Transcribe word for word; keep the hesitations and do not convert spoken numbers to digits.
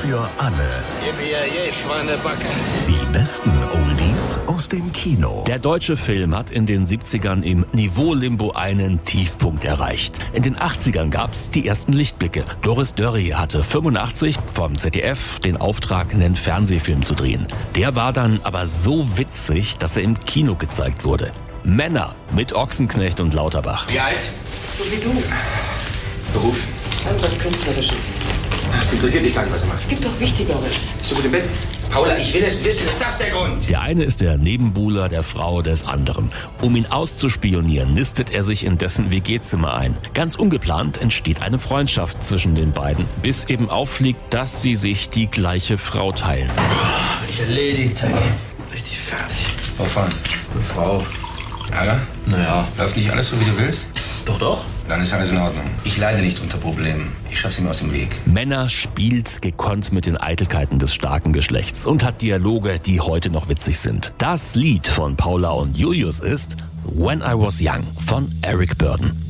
für alle. Gib mir je, Schweinebacke. Die besten Oldies aus dem Kino. Der deutsche Film hat in den siebzigern im Niveau-Limbo einen Tiefpunkt erreicht. In den achtzigern gab's die ersten Lichtblicke. Doris Dörri hatte fünfundachtzig vom Z D F den Auftrag, einen Fernsehfilm zu drehen. Der war dann aber so witzig, dass er im Kino gezeigt wurde. Männer mit Ochsenknecht und Lauterbach. Wie alt? So wie du. Beruf? Irgendwas Künstlerisches. Das interessiert dich gar nicht, was er macht. Es gibt doch Wichtigeres. Bist du gut im Bett? Paula, ich will es wissen. Ist das der Grund? Der eine ist der Nebenbuhler der Frau des anderen. Um ihn auszuspionieren, nistet er sich in dessen W G-Zimmer ein. Ganz ungeplant entsteht eine Freundschaft zwischen den beiden, bis eben auffliegt, dass sie sich die gleiche Frau teilen. Ich erledigt, hey. Richtig fertig. Wovon? Eine Frau. Ärger? Naja. Läuft nicht alles so, wie du willst? Doch, doch. Dann ist alles in Ordnung. Ich leide nicht unter Problemen. Ich schaff sie mir aus dem Weg. Männer spielt gekonnt mit den Eitelkeiten des starken Geschlechts und hat Dialoge, die heute noch witzig sind. Das Lied von Paula und Julius ist When I Was Young von Eric Burdon.